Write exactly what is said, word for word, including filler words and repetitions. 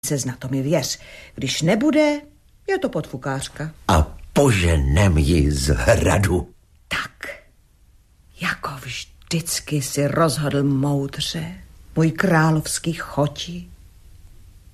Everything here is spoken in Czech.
princezna, to mi věř. Když nebude, je to podfukářka. A poženem ji z hradu. Tak, jako vždycky si rozhodl moudře, můj královský choti.